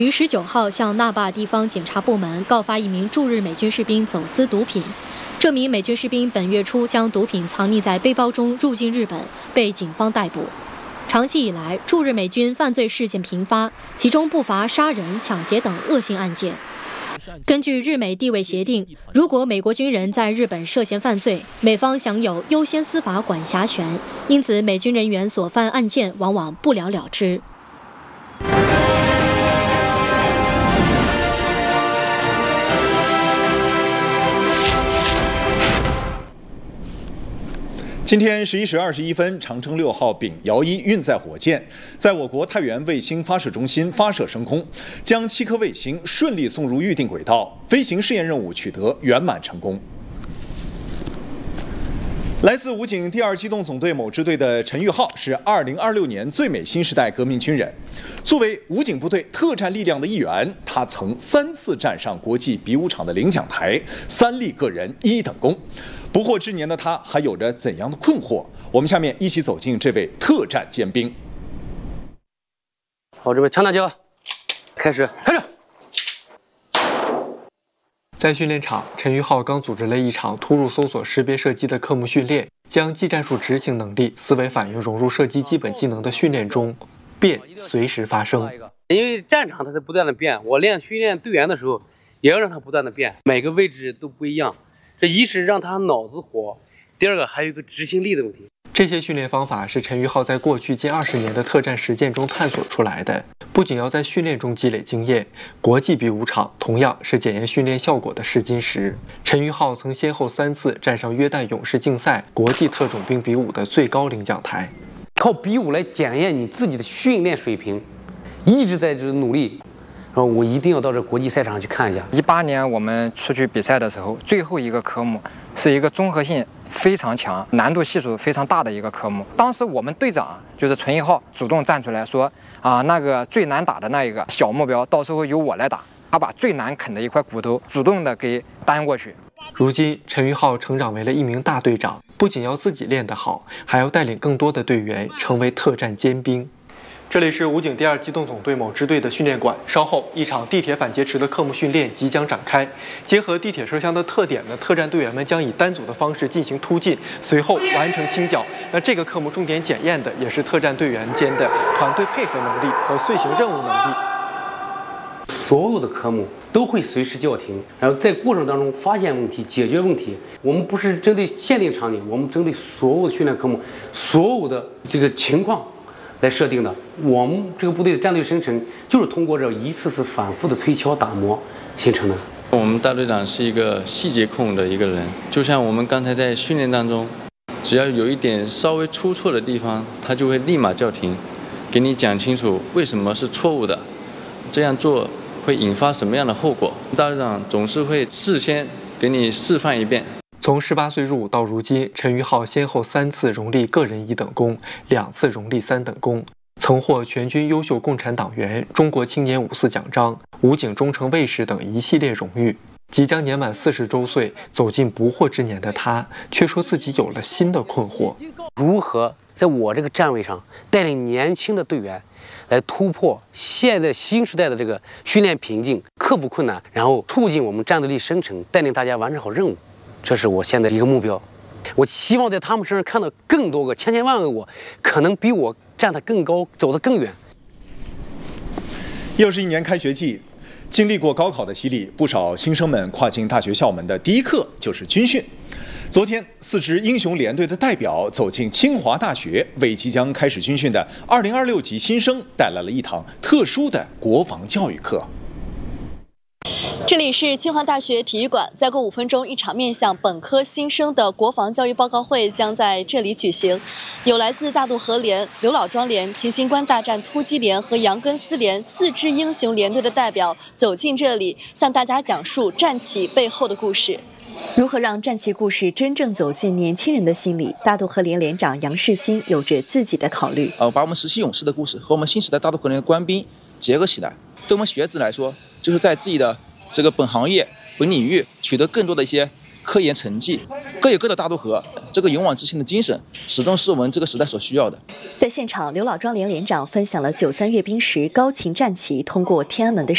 于19号向那霸地方检察部门告发一名驻日美军士兵走私毒品。这名美军士兵本月初将毒品藏匿在背包中入境日本，被警方逮捕。长期以来，驻日美军犯罪事件频发，其中不乏杀人、抢劫等恶性案件。根据日美地位协定，如果美国军人在日本涉嫌犯罪，美方享有优先司法管辖权，因此美军人员所犯案件往往不了了之。 今天11时21分，长征6号丙遥1运载火箭在我国太原卫星发射中心发射升空，将7颗卫星顺利送入预定轨道，飞行试验任务取得圆满成功。来自武警第2机动总队某支队的陈玉浩是2026年最美新时代革命军人。作为武警部队特战力量的一员，他曾3次站上国际比武场的领奖台，3立个人1等功。不惑之年的他还有着怎样的困惑？我们下面一起走进这位特战尖兵。 好，这边枪打脚，开始。 在训练场，陈玉浩刚组织了一场突入搜索识别射击的科目训练，将技战术执行能力、思维反应融入射击基本技能的训练中，变随时发生。 因为战场它在不断的变，我训练队员的时候，也要让它不断的变，每个位置都不一样。这一是让他脑子活，第二个还有一个执行力的问题。 这些训练方法是陈玉浩在过去近20年的特战实践中探索出来的。不仅要在训练中积累经验，国际比武场同样是检验训练效果的试金石。陈玉浩曾先后3次站上约旦勇士竞赛国际特种兵比武的最高领奖台。 靠比武来检验你自己的训练水平，一直在这努力。然后我一定要到这国际赛场上去看一下。 18年我们出去比赛的时候，最后一个科目是一个综合性非常强、难度系数非常大的一个科目。当时我们队长就是陈玉浩主动站出来说那个最难打的那一个小目标，到时候由我来打。他把最难啃的一块骨头主动的给搬过去。 如今，陈玉浩成长为了一名大队长，不仅要自己练得好，还要带领更多的队员成为特战尖兵。这里是武警第2机动总队某支队的训练馆，稍后一场地铁反劫持的科目训练即将展开。结合地铁车厢的特点呢，特战队员们将以单组的方式进行突进，随后完成清剿。那这个科目重点检验的也是特战队员间的团队配合能力和遂行任务能力。 所有的科目都会随时叫停，然后在过程当中发现问题、解决问题。我们不是针对限定场景，我们针对所有的训练科目、所有的这个情况来设定的。我们这个部队的战队生成就是通过这一次次反复的推敲打磨形成的。 我们大队长是一个细节控的一个人，就像我们刚才在训练当中，只要有一点稍微出错的地方，他就会立马叫停，给你讲清楚为什么是错误的，这样做会引发什么样的后果。大队长总是会事先给你示范一遍。 从18岁入伍到如今，陈玉浩先后3次荣立个人1等功，2次荣立3等功，曾获全军优秀共产党员、中国青年5·4奖章、武警忠诚卫士等一系列荣誉。即将年满40周岁，走进不惑之年的他，却说自己有了新的困惑： 如何在我这个站位上带领年轻的队员来突破现在新时代的这个训练瓶颈，克服困难，然后促进我们战斗力生成，带领大家完成好任务。这是我现在一个目标。我希望在他们身上看到更多个千万个我，可能比我站得更高，走得更远。 又是一年开学季，经历过高考的洗礼，不少新生们跨进大学校门的第一课就是军训。昨天，4支英雄联队的代表走进清华大学，为即将开始军训的2026级新生带来了一堂特殊的国防教育课。 这里是清华大学体育馆，再过5分钟，一场面向本科新生的国防教育报告会将在这里举行。有来自大渡河连、刘老庄连、提刑官大战突击连和杨根思连4支英雄联队的代表走进这里，向大家讲述战旗背后的故事。如何让战旗故事真正走进年轻人的心里？大渡河连连长杨世新有着自己的考虑。 把我们17勇士的故事和我们新时代大渡河连的官兵结合起来，对我们学子来说，就是在自己的这个本行业、本领域取得更多的一些科研成绩，各有各的大渡河，这个勇往直前的精神，始终是我们这个时代所需要的。 在现场，刘老庄连连长分享了93阅兵时高擎战旗通过天安门的